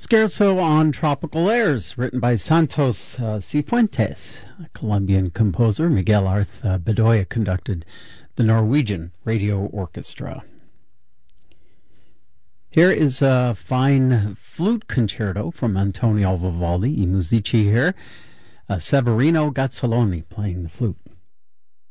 Scherzo on Tropical Airs, written by Santos Cifuentes. A Colombian composer, Miguel Arth Bedoya, conducted the Norwegian Radio Orchestra. Here is a fine flute concerto from Antonio Vivaldi, I Musici here. Severino Gazzoloni playing the flute.